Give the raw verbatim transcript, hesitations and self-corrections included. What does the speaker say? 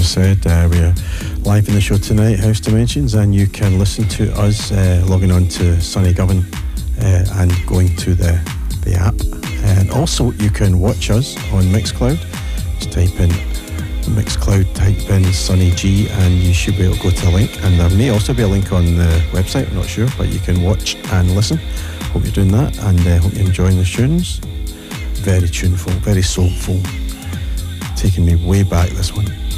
I said, uh, we're live in the show tonight, House Dimensions, and you can listen to us uh, logging on to Sonny Govan uh, and going to the, the app. And also, you can watch us on Mixcloud. Just type in Mixcloud, type in Sonny G, and you should be able to go to the link. And there may also be a link on the website, I'm not sure, but you can watch and listen. Hope you're doing that, and uh, hope you're enjoying the tunes. Very tuneful, very soulful. Taking me way back, this one.